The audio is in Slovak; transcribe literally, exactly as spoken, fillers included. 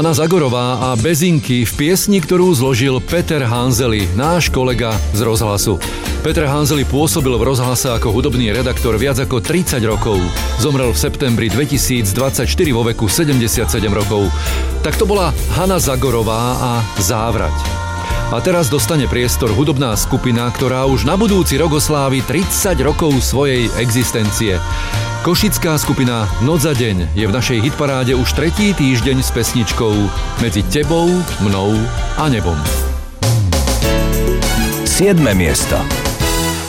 Hana Zagorová a Bezinky v piesni, ktorú zložil Peter Hanzeli, náš kolega z rozhlasu. Peter Hanzeli pôsobil v rozhlase ako hudobný redaktor viac ako tridsať rokov. Zomrel v septembri dvetisícdvadsaťštyri vo veku sedemdesiatsedem rokov. Tak to bola Hana Zagorová a Závrať. A teraz dostane priestor hudobná skupina, ktorá už na budúci rok oslávi tridsať rokov svojej existencie. Košická skupina Noc a deň je v našej hitparáde už tretí týždeň s pesničkou Medzi tebou, mnou a nebom. siedme miesto.